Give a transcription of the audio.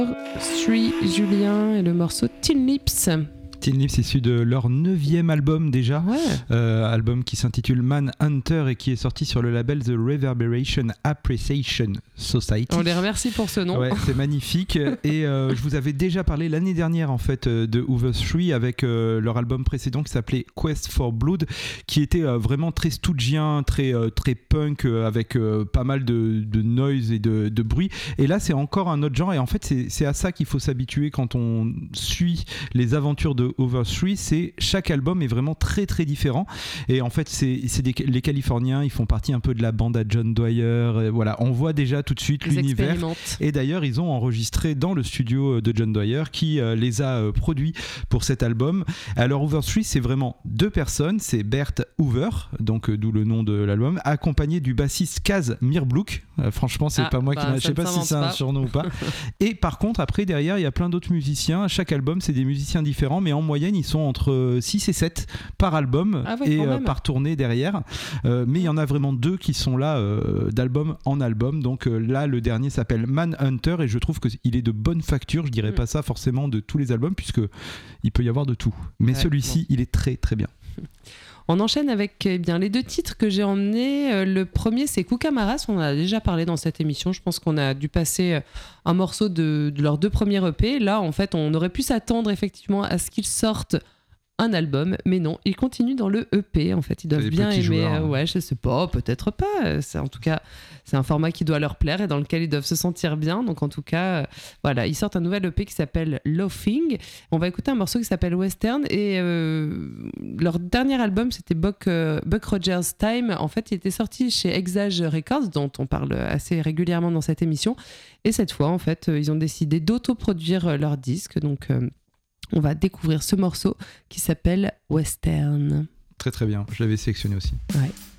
Three Julien et le morceau Tin Lips. Tin Lips, issu de leur 9e album déjà, album qui s'intitule Man Hunter et qui est sorti sur le label The Reverberation Appreciation Society. On les remercie pour ce nom. Ouais, c'est magnifique. Et je vous avais déjà parlé l'année dernière en fait de Over Three avec leur album précédent qui s'appelait Quest for Blood, qui était vraiment très stoogien, très punk, avec pas mal de noise et de bruit. Et là, c'est encore un autre genre. Et en fait, c'est à ça qu'il faut s'habituer quand on suit les aventures de Over Three. C'est chaque album est vraiment très très différent. Et en fait, les Californiens, ils font partie un peu de la bande à John Dwyer. Voilà, on voit déjà tout de suite l'univers. Et d'ailleurs, ils ont enregistré dans le studio de John Dwyer qui les a produits pour cet album. Alors, Over Three, c'est vraiment deux personnes. C'est Bert Hoover, donc d'où le nom de l'album, accompagné du bassiste Kaz Mirbluk. Franchement, c'est pas moi qui je sais pas si c'est un surnom ou pas. Et par contre, après, derrière, il y a plein d'autres musiciens. Chaque album, c'est des musiciens différents, mais en moyenne, ils sont entre 6 et 7 par album par tournée derrière. Mais il y en a vraiment deux qui sont là d'album en album. Donc là, le dernier s'appelle Man Hunter et je trouve qu'il est de bonne facture. Je dirais pas ça forcément de tous les albums puisque il peut y avoir de tout. Mais celui-ci, il est très très bien. On enchaîne avec les deux titres que j'ai emmenés. Le premier, c'est Kukamaras. On en a déjà parlé dans cette émission. Je pense qu'on a dû passer un morceau de leurs deux premiers EP. Là, en fait, on aurait pu s'attendre effectivement à ce qu'ils sortent un album, mais non, ils continuent dans le EP. En fait, ils doivent bien aimer. Joueurs, je sais pas, peut-être pas. En tout cas, c'est un format qui doit leur plaire et dans lequel ils doivent se sentir bien. Donc, en tout cas, voilà, ils sortent un nouvel EP qui s'appelle Loafing. On va écouter un morceau qui s'appelle Western et leur dernier album, c'était Buck Rogers Time. En fait, il était sorti chez Exage Records, dont on parle assez régulièrement dans cette émission. Et cette fois, en fait, ils ont décidé d'autoproduire leur disque. Donc, on va découvrir ce morceau qui s'appelle Western. Très très bien, je l'avais sélectionné aussi. Ouais.